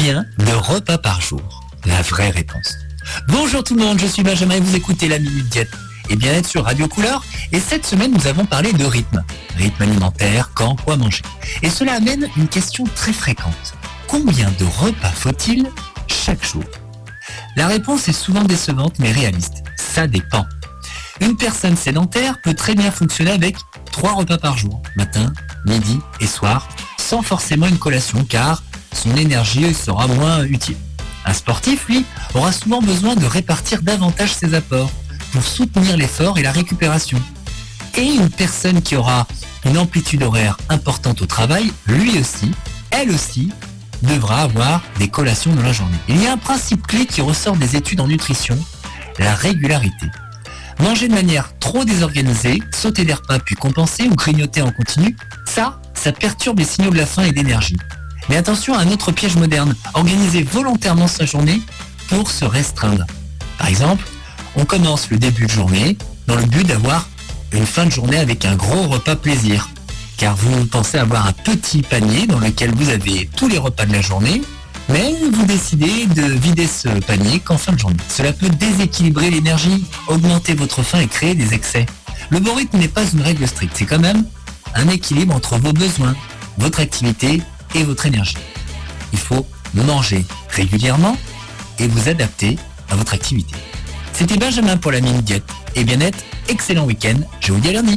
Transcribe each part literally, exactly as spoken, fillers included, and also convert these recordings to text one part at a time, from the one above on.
Combien de repas par jour? La vraie réponse. Bonjour tout le monde, je suis Benjamin et vous écoutez la Minute Diète et bien-être sur Radio Couleur. Et cette semaine, nous avons parlé de rythme. Rythme alimentaire, quand, quoi manger. Et cela amène une question très fréquente. Combien de repas faut-il chaque jour? La réponse est souvent décevante mais réaliste. Ça dépend. Une personne sédentaire peut très bien fonctionner avec trois repas par jour, matin, midi et soir, sans forcément une collation car son énergie sera moins utile. Un sportif, lui, aura souvent besoin de répartir davantage ses apports pour soutenir l'effort et la récupération. Et une personne qui aura une amplitude horaire importante au travail, lui aussi, elle aussi, devra avoir des collations dans la journée. Il y a un principe clé qui ressort des études en nutrition, la régularité. Manger de manière trop désorganisée, sauter des repas puis compenser ou grignoter en continu, ça, ça perturbe les signaux de la faim et d'énergie. Mais attention à un autre piège moderne, organiser volontairement sa journée pour se restreindre. Par exemple, on commence le début de journée dans le but d'avoir une fin de journée avec un gros repas plaisir. Car vous pensez avoir un petit panier dans lequel vous avez tous les repas de la journée, mais vous décidez de vider ce panier qu'en fin de journée. Cela peut déséquilibrer l'énergie, augmenter votre faim et créer des excès. Le bon rythme n'est pas une règle stricte, c'est quand même un équilibre entre vos besoins, votre activité et votre énergie. Il faut manger régulièrement et vous adapter à votre activité. C'était Benjamin pour la Minute Diète et bien-être, excellent week-end, je vous dis à lundi.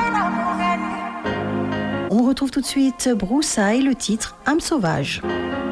On retrouve tout de suite Broussailles, le titre Âme sauvage.